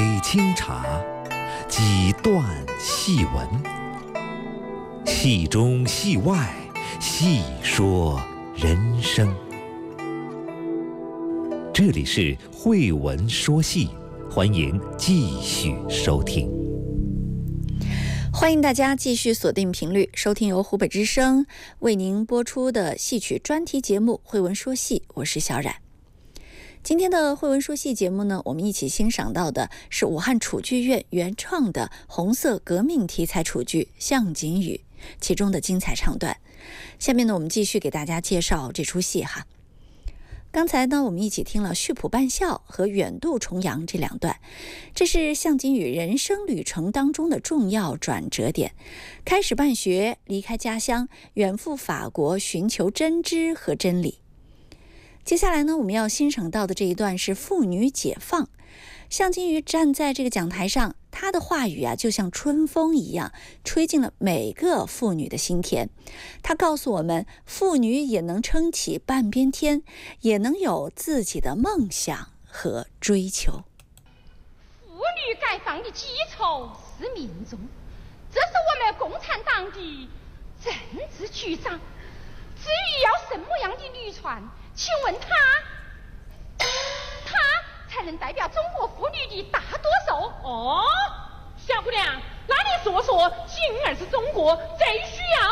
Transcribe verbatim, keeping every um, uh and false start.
杯清茶，几段戏文，戏中戏外，细说人生。这里是慧文说戏，欢迎继续收听。 欢迎大家继续锁定频率，收听由湖北之声为您播出的戏曲专题节目《慧文说戏》，我是小冉。今天的《慧文说戏》节目呢，我们一起欣赏到的是武汉楚剧院原创的红色革命题材楚剧《向景宇》其中的精彩唱段。下面呢，我们继续给大家介绍这出戏哈。刚才呢，我们一起听了续谱扮笑和远渡重洋这两段，这是向景宇人生旅程当中的重要转折点。开始办学，离开家乡，远赴法国寻求真知和真理。接下来呢，我们要欣赏到的这一段是妇女解放。向景宇站在这个讲台上，他的话语啊，就像春风一样，吹进了每个妇女的心田。他告诉我们，妇女也能撑起半边天，也能有自己的梦想和追求。 妇女解放的基础是民众，这是我们共产党的政治主张。至于要什么样的女传，请问他，他才能代表中国妇女的大多数？ 哦，小姑娘，那你说说，今儿是中国最需要